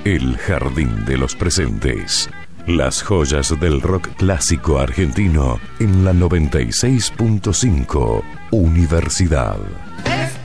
El jardín de los presentes. Las joyas del rock clásico argentino en la 96.5 Universidad.